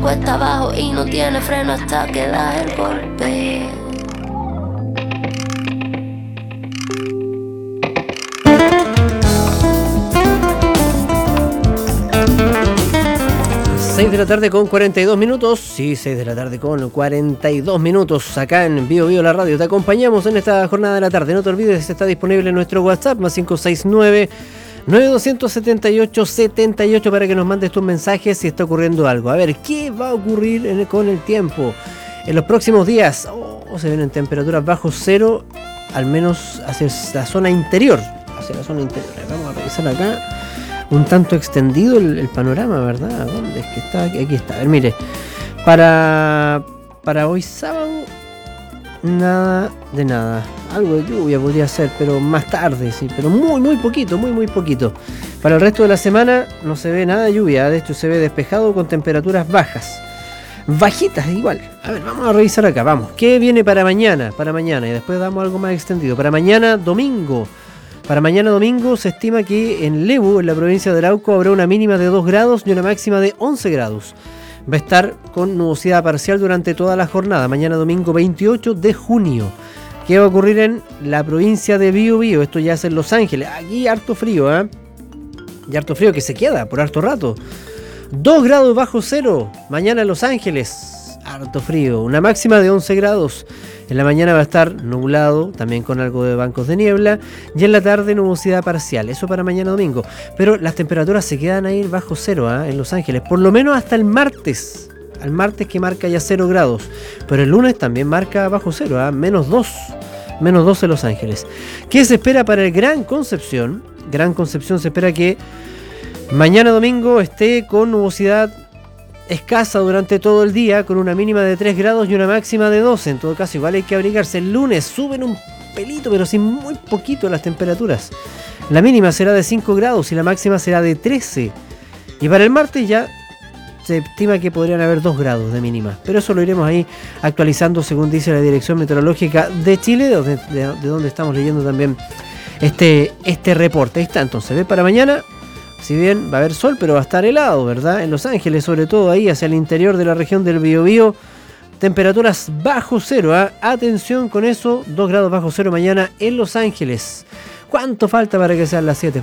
cuesta abajo y no tiene freno hasta que da el golpe. 6 de la tarde con 42 minutos. Sí, 6 de la tarde con 42 minutos. Acá en Bio Bio la radio. Te acompañamos en esta jornada de la tarde. No te olvides, está disponible en nuestro WhatsApp, más 569-9278-78, para que nos mandes tus mensajes si está ocurriendo algo. A ver, ¿qué va a ocurrir con el tiempo? En los próximos días se vienen temperaturas bajo cero, al menos hacia la zona interior. Vamos a revisar acá. Un tanto extendido el panorama, ¿verdad? ¿Dónde es que está? Aquí está. A ver, mire. Para hoy sábado, nada de nada. Algo de lluvia podría ser, pero más tarde, sí. Pero muy poquito, muy poquito. Para el resto de la semana no se ve nada de lluvia. De hecho, se ve despejado con temperaturas bajas. Bajitas igual. A ver, vamos a revisar acá, vamos. ¿Qué viene para mañana? Y después damos algo más extendido. Para mañana domingo se estima que en Lebu, en la provincia de Arauco, habrá una mínima de 2 grados y una máxima de 11 grados. Va a estar con nubosidad parcial durante toda la jornada. Mañana domingo 28 de junio. ¿Qué va a ocurrir en la provincia de Biobío? Esto ya es en Los Ángeles. Aquí harto frío, Y harto frío que se queda por harto rato. 2 grados bajo cero. Mañana en Los Ángeles. Harto frío. Una máxima de 11 grados. En la mañana va a estar nublado, también con algo de bancos de niebla, y en la tarde nubosidad parcial. Eso para mañana domingo. Pero las temperaturas se quedan ahí bajo cero en Los Ángeles, por lo menos hasta el martes. Al martes, que marca ya 0 grados. Pero el lunes también marca bajo cero, menos 2 en Los Ángeles. ¿Qué se espera para el Gran Concepción? Gran Concepción se espera que mañana domingo esté con nubosidad escasa durante todo el día, con una mínima de 3 grados y una máxima de 12. En todo caso, igual hay que abrigarse. El lunes suben un pelito, pero sí muy poquito las temperaturas. La mínima será de 5 grados y la máxima será de 13. Y para el martes ya se estima que podrían haber 2 grados de mínima. Pero eso lo iremos ahí actualizando según dice la Dirección Meteorológica de Chile, de donde estamos leyendo también este reporte. Ahí está, entonces, ve para mañana. Si bien va a haber sol, pero va a estar helado, ¿verdad? En Los Ángeles, sobre todo ahí hacia el interior de la región del Biobío, temperaturas bajo cero. Atención con eso, 2 grados bajo cero mañana en Los Ángeles. ¿Cuánto falta para que sean las 7?